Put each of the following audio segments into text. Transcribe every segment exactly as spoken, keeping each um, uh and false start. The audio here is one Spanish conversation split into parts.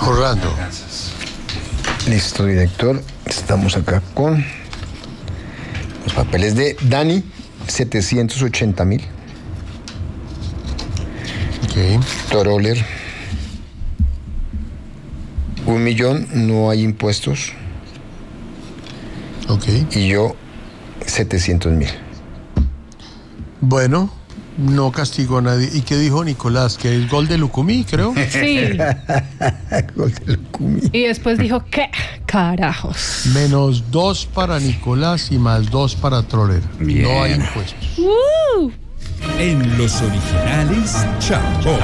Orlando. Listo, director. Estamos acá con los papeles de Dani, setecientos ochenta mil. Ok. Troller, un millón, no hay impuestos. Ok. Y yo, setecientos mil. Bueno, no castigó a nadie. ¿Y qué dijo Nicolás? Que es gol de Lucumí, creo. Sí. Gol de Lucumí. Y después dijo, ¿qué carajos? Menos dos para Nicolás y más dos para Troller. Bien. No hay impuestos. ¡Uh! En los originales, chao.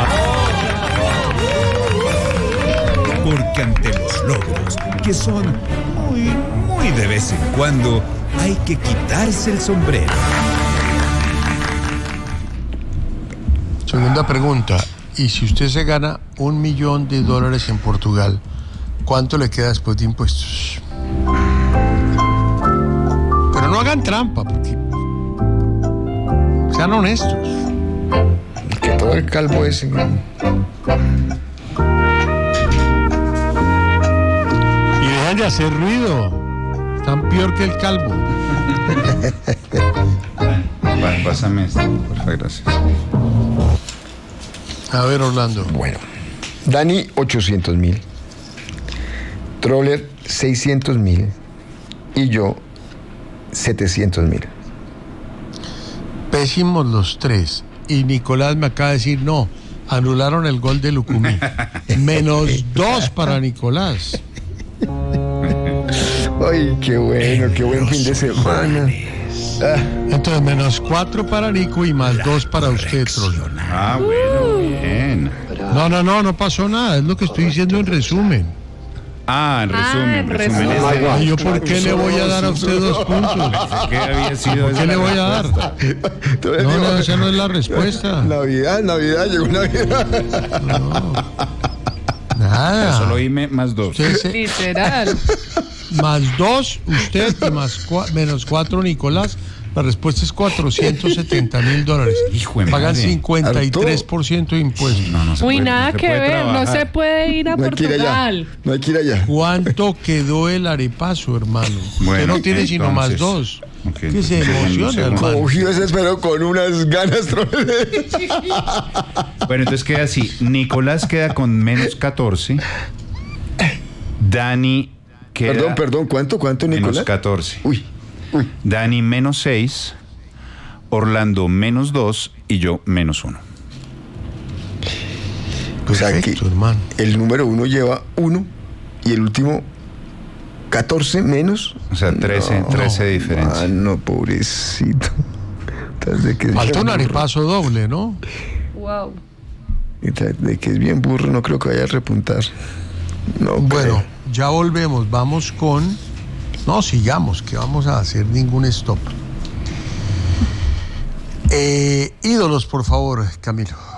Porque ante los logros, que son muy, muy de vez en cuando, hay que quitarse el sombrero. Segunda pregunta. Y si usted se gana un millón de dólares en Portugal, ¿cuánto le queda después de impuestos? Pero no hagan trampa, porque sean honestos. Que todo el calvo ese. ¿no? Y dejan de hacer ruido. Están peor que el calvo. Vale, pásame esto, por favor, gracias. A ver, Orlando. Bueno, Dani, ochocientos mil. Troller, seiscientos mil. Y yo, setecientos mil. Pésimos los tres. Y Nicolás me acaba de decir, no, anularon el gol de Lucumí. Menos dos para Nicolás. Ay, qué bueno, qué buen fin de semana. Ah, Entonces, menos cuatro para Nico y más dos para usted, Troller. Ah, bueno, bien. No, no, no, no pasó nada. Es lo que estoy diciendo en resumen. Ah, en Ah, resumen, en resumen. resumen. es de- ¿Y yo por qué le voy a dar a usted dos puntos? ¿Qué había sido ¿Por esa qué le la voy a dar? entonces No, digo, no, esa no es la respuesta. Navidad, Navidad, llegó Navidad. Nada. Solo oíme más dos. Usted se- Literal. más dos usted y más cua- menos cuatro Nicolás. La respuesta es cuatrocientos setenta mil dólares. Hijo de Pagan madre. cincuenta y tres por ciento de impuestos. No, no se Uy, puede, nada no se que puede ver. No trabajar. se puede ir a No hay que ir allá. Portugal. No hay que ir allá. ¿Cuánto quedó el arepazo, hermano? Usted Bueno, no tiene sino más entonces, dos. ok, Que se segundo, emociona, segundo. hermano. Cogió ese espero con unas ganas. Troller. Bueno, entonces queda así. Nicolás queda con menos catorce. Dani queda Perdón, perdón, ¿cuánto, cuánto, menos Nicolás? catorce. Uy, uy. Dani menos seis. Orlando menos dos. Y yo menos uno. O sea que Perfecto, hermano. el número uno lleva uno y el último catorce menos. O sea, trece, trece de diferencia. Ah, no, pobrecito. Tras de que es Falta bien un burro. arepazo doble, ¿no? Wow. Y tras de que es bien burro, no creo que vaya a repuntar. No, Bueno, creo. ya volvemos. Vamos con... No, sigamos, que vamos a hacer ningún stop. Eh, ídolos, por favor, Camilo.